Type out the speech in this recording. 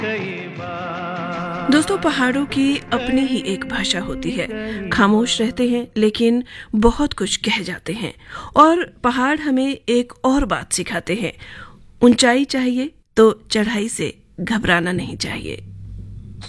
दोस्तों, पहाड़ों की अपनी ही एक भाषा होती है। खामोश रहते हैं लेकिन बहुत कुछ कह जाते हैं। और पहाड़ हमें एक और बात सिखाते हैं, ऊंचाई चाहिए तो चढ़ाई से घबराना नहीं चाहिए।